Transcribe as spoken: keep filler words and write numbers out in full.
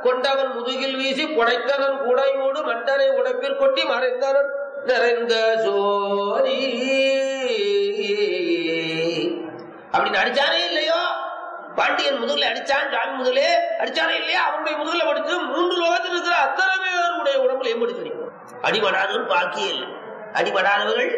கொண்டவன் முதுகில் வீசி புடைத்தனன் கூடையோடு மண்டனை உடைப்பில் கொட்டி மறைந்தனன் நிறைந்த சோதி. அப்படின்னு அடிச்சானே இல்லையோ, பாண்டியன் முதுகுல அடிச்சான், சாமி முதுலே அடிச்சானே இல்லையா, அவனுடைய முதுகுல படித்து மூன்று லோகத்தில் இருக்கிற அத்தனை பேருடைய உடம்புல ஏற்படுத்தி அடிபடாதவன் பாக்கியே இல்லை. அடிபடாதவர்கள்